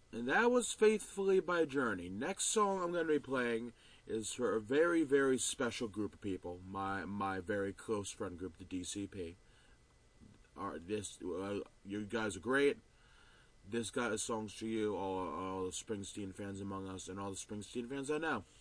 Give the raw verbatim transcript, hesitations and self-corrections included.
And that was Faithfully by Journey. Next song I'm going to be playing is for a very, very special group of people. My my very close friend group, the D C P. Are this uh, you guys are great. This got songs for you, all all the Springsteen fans among us, and all the Springsteen fans I know.